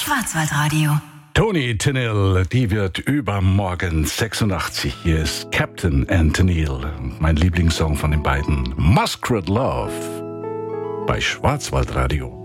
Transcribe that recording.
Schwarzwaldradio. Toni Tennille, die wird übermorgen 86. Hier ist Captain Antonil, mein Lieblingssong von den beiden, Masquerade Love, bei Schwarzwaldradio.